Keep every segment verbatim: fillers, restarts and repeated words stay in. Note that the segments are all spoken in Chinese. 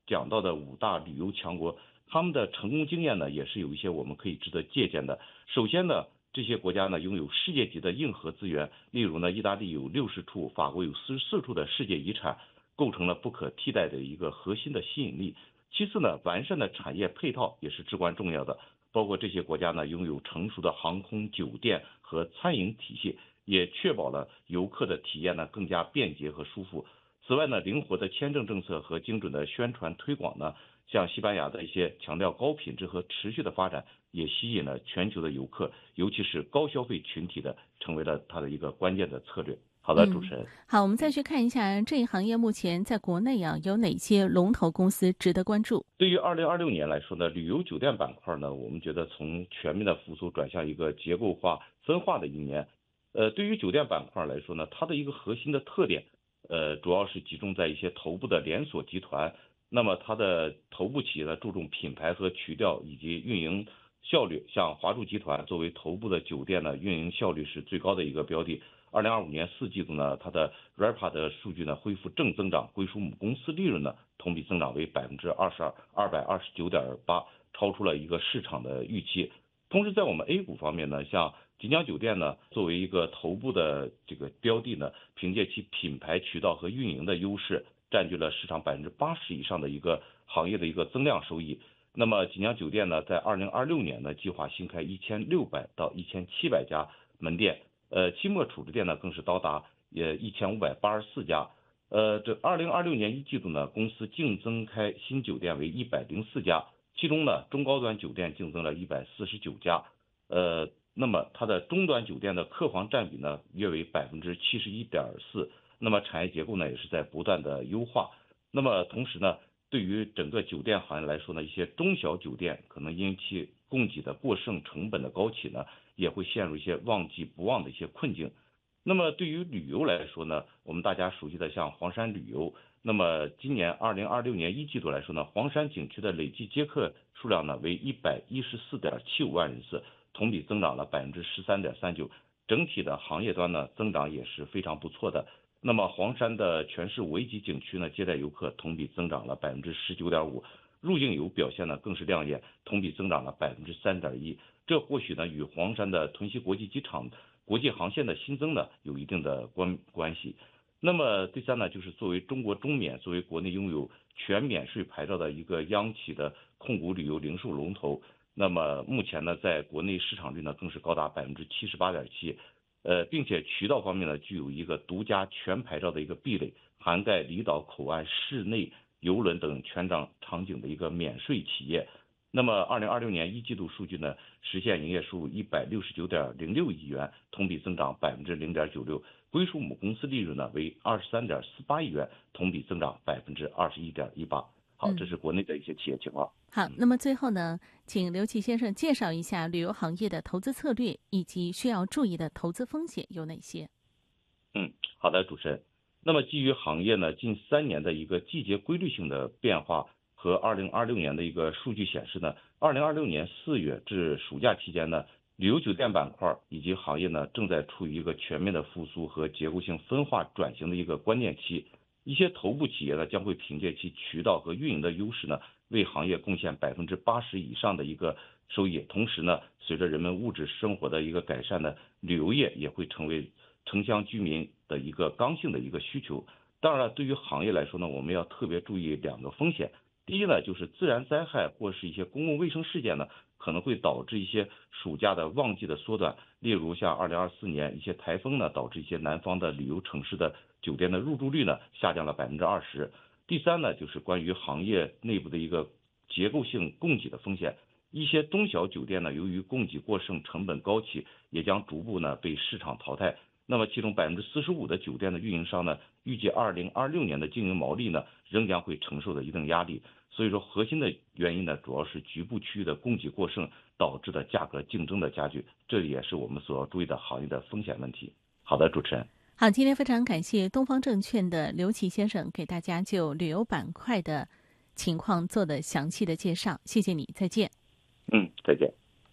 讲到的五大旅游强国，他们的成功经验呢，也是有一些我们可以值得借鉴的。首先呢，这些国家呢拥有世界级的硬核资源，例如呢，意大利有六十处，法国有四十四处的世界遗产，构成了不可替代的一个核心的吸引力。其次呢，完善的产业配套也是至关重要的，包括这些国家呢拥有成熟的航空、酒店和餐饮体系，也确保了游客的体验呢更加便捷和舒服。此外呢，灵活的签证政策和精准的宣传推广呢，像西班牙的一些强调高品质和持续的发展，也吸引了全球的游客，尤其是高消费群体的，成为了它的一个关键的策略。好的，主持人。 嗯、好，我们再去看一下这一行业目前在国内啊有哪些龙头公司值得关注。 对于二零二六年来说呢，旅游酒店板块呢，我们觉得从全面的复苏转向一个结构化分化的一年。呃，对于酒店板块来说呢，它的一个核心的特点，呃，主要是集中在一些头部的连锁集团。那么它的头部企业呢，注重品牌和曲调以及运营效率。像华住集团作为头部的酒店呢，运营效率是最高的一个标的。二零二五年四季度呢，它的 R E P A 的数据呢恢复正增长，归属母公司利润呢同比增长为百分之二十二，二百二十九点八，超出了一个市场的预期。同时，在我们 A 股方面呢，像锦江酒店呢，作为一个头部的这个标的呢，凭借其品牌、渠道和运营的优势，占据了市场百分之八十以上的一个行业的一个增量收益。那么锦江酒店呢，在二零二六年呢，计划新开一千六百到一千七百家门店。呃，期末处置店呢更是高达也一千五百八十四家。呃，这二零二六年一季度呢，公司净增开新酒店为一百零四家，其中呢中高端酒店净增了一百四十九家。呃，那么它的中端酒店的客房占比呢约为百分之七十一点四。那么产业结构呢也是在不断的优化。那么同时呢，对于整个酒店行业来说呢，一些中小酒店可能因其供给的过剩、成本的高企呢，也会陷入一些旺季不旺的一些困境。那么对于旅游来说呢，我们大家熟悉的像黄山旅游，那么今年二零二六年一季度来说呢，黄山景区的累计接客数量呢为一百一十四点七五万人次，同比增长了百分之十三点三九，整体的行业端呢增长也是非常不错的。那么黄山的全市五 A 级景区呢，接待游客同比增长了百分之十九点五，入境游表现呢更是亮眼，同比增长了百分之三点一。这或许呢与黄山的屯溪国际机场国际航线的新增呢有一定的关关系。那么第三呢，就是作为中国中免，作为国内拥有全免税牌照的一个央企的控股旅游零售龙头，那么目前呢在国内市场率呢更是高达百分之七十八点七。呃，并且渠道方面呢，具有一个独家全牌照的一个壁垒，涵盖离岛、口岸、室内邮轮等全场场景的一个免税企业。那么，二零二六年一季度数据呢，实现营业收入一百六十九点零六亿元，同比增长百分之零点九六，归属母公司利润呢为二十三点四八亿元，同比增长百分之二十一点一八。好，这是国内的一些企业情况。 好，那么最后呢，请刘琦先生介绍一下旅游行业的投资策略以及需要注意的投资风险有哪些？ 嗯，好的，主持人。那么基于行业呢近三年的一个季节规律性的变化和二零二六年的一个数据显示呢，二零二六年四月至暑假期间呢，旅游酒店板块以及行业呢正在处于一个全面的复苏和结构性分化转型的一个关键期。一些头部企业呢将会凭借其渠道和运营的优势呢，为行业贡献百分之八十以上的一个收益。同时呢，随着人们物质生活的一个改善呢，旅游业也会成为城乡居民的一个刚性的一个需求。当然了，对于行业来说呢，我们要特别注意两个风险。第一呢，就是自然灾害或是一些公共卫生事件呢，可能会导致一些暑假的旺季的缩短。例如像二零二四年一些台风呢，导致一些南方的旅游城市的酒店的入住率呢下降了百分之二十。第三呢，就是关于行业内部的一个结构性供给的风险。一些中小酒店呢，由于供给过剩、成本高企，也将逐步呢被市场淘汰。那么其中百分之四十五的酒店的运营商呢，预计二零二六年的经营毛利呢，仍将会承受的一定压力。所以说，核心的原因呢，主要是局部区域的供给过剩导致的价格竞争的加剧，这也是我们所要注意的行业的风险问题。好的，主持人。 好，今天非常感谢东方证券的刘琦先生给大家就旅游板块的情况做的详细的介绍，谢谢你，再见。 嗯，再见。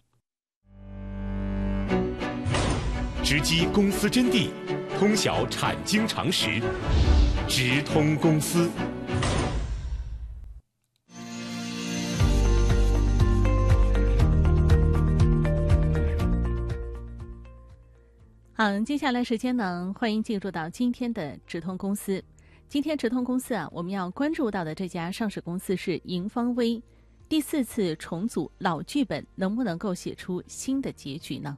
直击公司真谛，通晓产经常识，直通公司。 好，接下来时间呢，欢迎进入到今天的直通公司。今天直通公司啊，我们要关注到的这家上市公司是盈方微。第四次重组老剧本能不能够写出新的结局呢？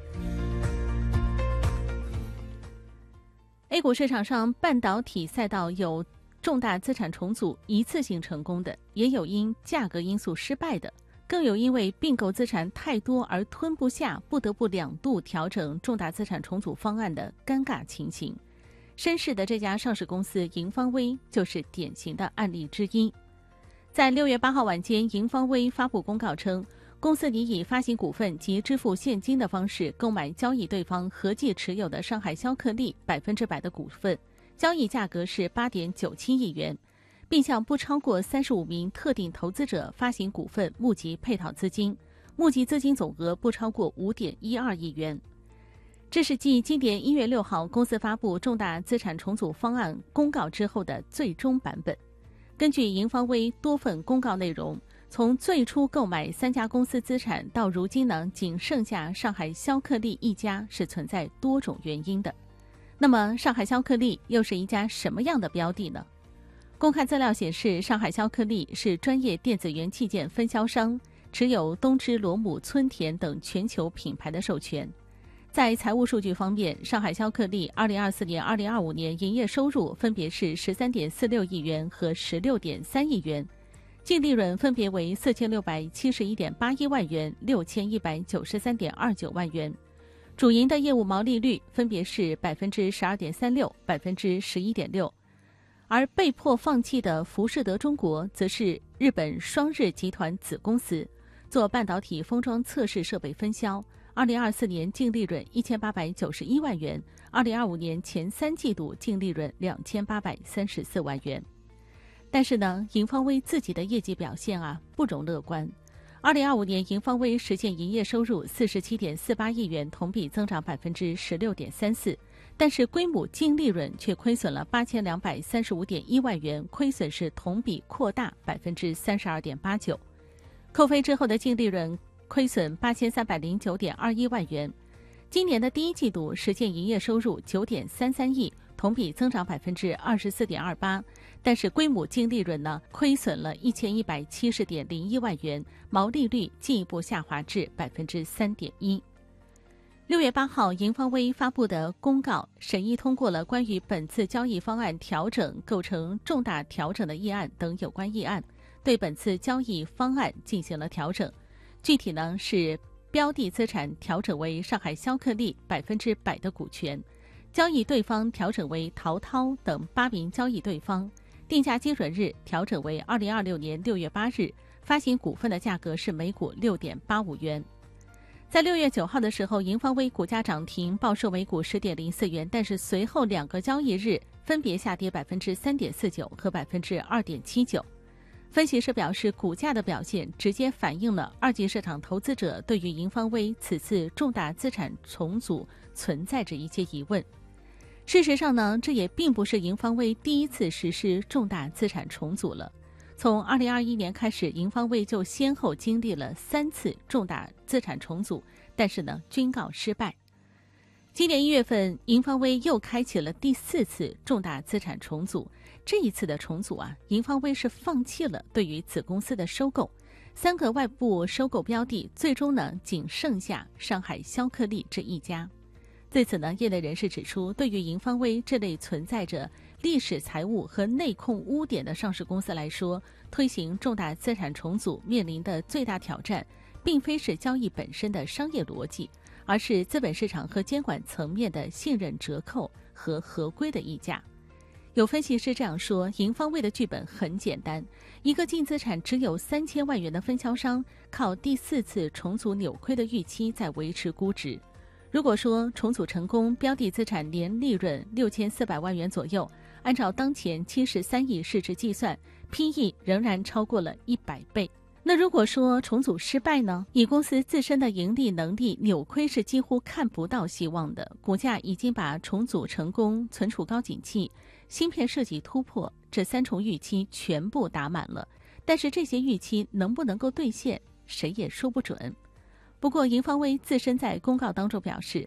A 股市场上半导体赛道有重大资产重组一次性成功的，也有因价格因素失败的，更有因为并购资产太多而吞不下，不得不两度调整重大资产重组方案的尴尬情形。深市的这家上市公司盈方微就是典型的案例之一。在六月八号晚间，盈方微发布公告称，公司拟以发行股份及支付现金的方式购买交易对方合计持有的上海肖克力百分之百的股份，交易价格是八点九七亿元，并向不超过三十五名特定投资者发行股份募集配套资金，募集资金总额不超过五点一二亿元。这是继今年一月六号公司发布重大资产重组方案公告之后的最终版本。根据盈方微多份公告内容，从最初购买三家公司资产到如今呢，仅剩下上海肖克力一家，是存在多种原因的。那么上海肖克力又是一家什么样的标的呢？公开资料显示，上海肖克力是专业电子元器件分销商，持有东芝、罗姆、村田等全球品牌的授权。在财务数据方面，上海肖克力二零二四年、二零二五年营业收入分别是十三点四六亿元和十六点三亿元，净利润分别为四千六百七十一点八一万元、六千一百九十三点二九万元。主营的业务毛利率分别是百分之十二点三六、百分之十一点六，而被迫放弃的福士德中国则是日本双日集团子公司，做半导体封装测试设备分销。二零二四年净利润一千八百九十一万元，二零二五年前三季度净利润两千八百三十四万元。但是呢，盈方微自己的业绩表现啊不容乐观。二零二五年，盈方微实现营业收入四十七点四八亿元，同比增长百分之十六点三四，但是归母净利润却亏损了八千两百三十五点一万元，亏损是同比扩大百分之三十二点八九，扣非之后的净利润亏损八千三百零九点二一万元。今年的第一季度实现营业收入九点三三亿，同比增长百分之二十四点二八，但是归母净利润呢亏损了一千一百七十点零一万元，毛利率进一步下滑至百分之三点一。六月八号，盈方微发布的公告，审议通过了关于本次交易方案调整构成重大调整的议案等有关议案，对本次交易方案进行了调整。具体呢是标的资产调整为上海肖克力百分之百的股权，交易对方调整为陶涛等八名交易对方，定价基准日调整为二零二六年六月八日，发行股份的价格是每股六点八五元。在六月九号的时候，盈方微股价涨停，报收每股十点零四元，但是随后两个交易日分别下跌百分之三点四九和百分之二点七九。分析师表示，股价的表现直接反映了二级市场投资者对于盈方微此次重大资产重组存在着一些疑问。事实上呢，这也并不是盈方微第一次实施重大资产重组了。从二零二一年开始，盈方微就先后经历了三次重大资产重组，但是呢，均告失败。今年一月份，盈方微又开启了第四次重大资产重组。这一次的重组啊，盈方微是放弃了对于子公司的收购，三个外部收购标的最终呢仅剩下上海肖克力这一家。对此呢，业内人士指出，对于盈方微这类存在着历史财务和内控污点的上市公司来说，推行重大资产重组面临的最大挑战，并非是交易本身的商业逻辑，而是资本市场和监管层面的信任折扣和合规的溢价。有分析师这样说，盈方微的剧本很简单，一个净资产只有三千万元的分销商，靠第四次重组扭亏的预期在维持估值。如果说重组成功，标的资产年利润六千四百万元左右，按照当前七十三亿市值计算 ，P E 仍然超过了一百倍。那如果说重组失败呢？以公司自身的盈利能力，扭亏是几乎看不到希望的。股价已经把重组成功、存储高景气、芯片设计突破这三重预期全部打满了，但是这些预期能不能够兑现，谁也说不准。不过盈方微自身在公告当中表示，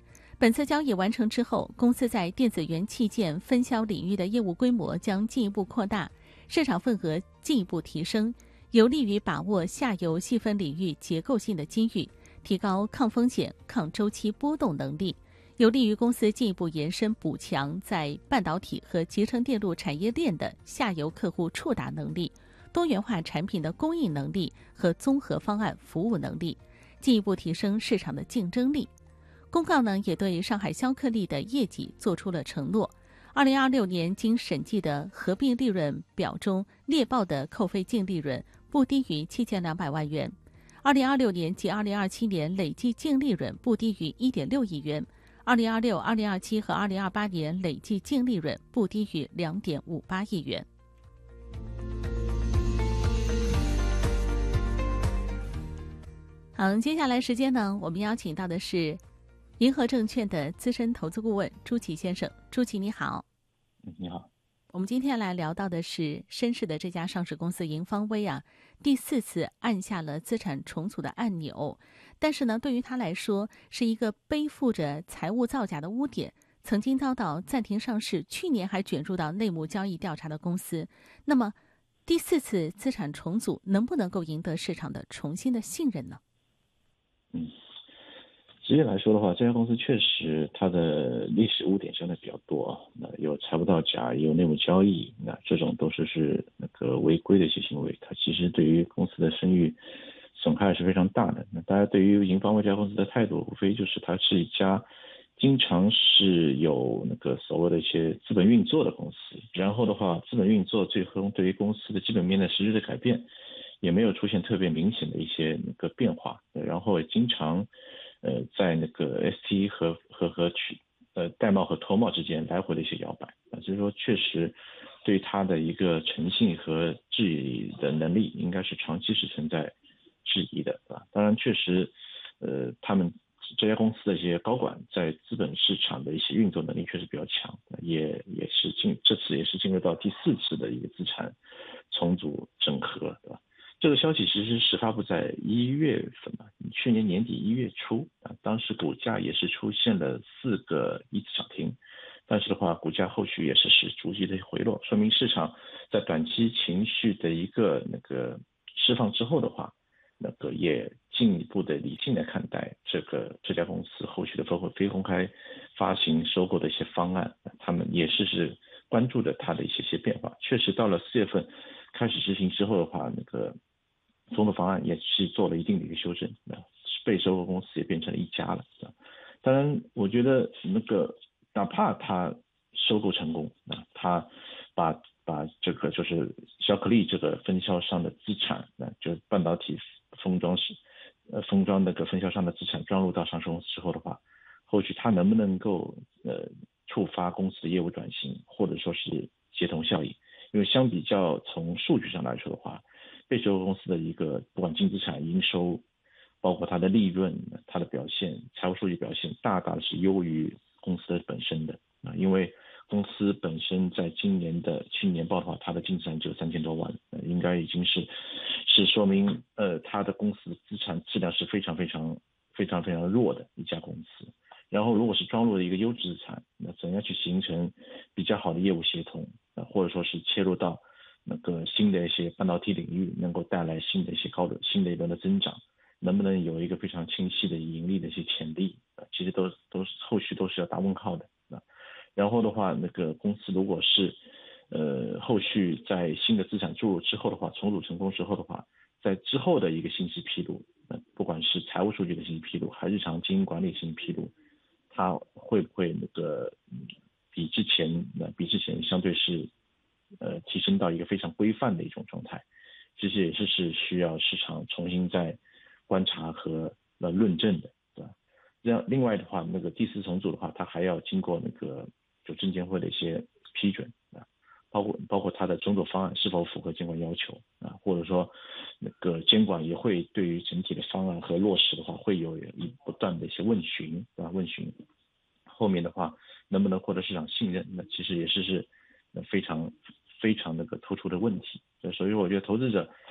本次交易完成之后，公司在电子元器件分销领域的业务规模将进一步扩大，市场份额进一步提升，有利于把握下游细分领域结构性的机遇，提高抗风险、抗周期波动能力，有利于公司进一步延伸补强在半导体和集成电路产业链的下游客户触达能力、多元化产品的供应能力和综合方案服务能力，进一步提升市场的竞争力。公告呢也对上海肖克力的业绩做出了承诺。二零二六年经审计的合并利润表中猎豹的扣非净利润不低于七千两百万元，二零二六年及二零二七年累计净利润不低于一点六亿元，二零二六、二零二七和二零二八年累计净利润不低于两点五八亿元。好，接下来时间呢，我们邀请到的是银河证券的资深投资顾问朱琦先生。朱琦你好。 你好。 我们今天来聊到的是深市的这家上市公司银方威啊，第四次按下了资产重组的按钮，但是呢，对于他来说是一个背负着财务造假的污点，曾经遭到暂停上市，去年还卷入到内幕交易调查的公司。那么第四次资产重组能不能够赢得市场的重新的信任呢？ 嗯，直接来说的话，这家公司确实它的历史污点相对比较多，那有财务造假，也有内幕交易，那这种都是是那个违规的一些行为，它其实对于公司的声誉损害是非常大的。那大家对于银方威这家公司的态度，无非就是它是一家经常是有那个所谓的一些资本运作的公司，然后的话，资本运作最后对于公司的基本面的实质的改变，也没有出现特别明显的一些那个变化，然后也经常呃在那个 S T 和和和取呃戴帽和脱帽之间来回的一些摇摆啊，所以说确实对它的一个诚信和治理的能力应该是长期是存在质疑的啊。当然确实呃他们这家公司的一些高管在资本市场的一些运作能力确实比较强，也也是进这次也是进入到第四次的一个资产重组整合，对吧？这个消息其实是发布在一月份嘛，去年年底一月初啊，当时股价也是出现了四个一次涨停，但是的话，股价后续也是是逐级的回落，说明市场在短期情绪的一个那个释放之后的话，那个也进一步的理性的看待这个这家公司后续的包括非公开发行收购的一些方案，他们也是是关注着它的一些些变化。确实到了四月份开始执行之后的话，那个总统方案也是做了一定的一个修正，被收购公司也变成了一家了。当然，我觉得那个哪怕他收购成功，他把把这个就是肖克力这个分销商的资产，那就是半导体封装是呃封装那个分销商的资产装入到上市公司之后的话，后续他能不能够呃触发公司的业务转型，或者说是协同效应？因为相比较从数据上来说的话，被收购公司的一个不管净资产、营收，包括它的利润、它的表现、财务数据表现，大大的是优于公司的本身的啊。因为公司本身在今年的去年报的话，它的净资产只有三千多万，呃、应该已经是是说明呃它的公司资产质量是非常非常非常非常弱的一家公司。然后如果是装入了一个优质资产，那怎样去形成比较好的业务协同，或者说是切入到那个新的一些半导体领域，能够带来新的一些高的新的一轮的增长，能不能有一个非常清晰的盈利的一些潜力，其实都都是后续都是要打问号的。然后的话，那个公司如果是呃后续在新的资产注入之后的话，重组成功之后的话，在之后的一个信息披露，不管是财务数据的信息披露，还是日常经营管理信息披露，它会不会那个比之前那比之前相对是呃提升到一个非常规范的一种状态，这些也是是需要市场重新再观察和呃论证的，对吧？这样另外的话，那个第四重组的话，它还要经过那个就证监会的一些批准啊，包括包括它的中组方案是否符合监管要求啊，或者说那个监管也会对于整体的方案和落实的话，会有一不断的一些问询啊问询，后面的话能不能获得市场信任，那其实也是是非常非常那个突出的问题。所以我觉得投资者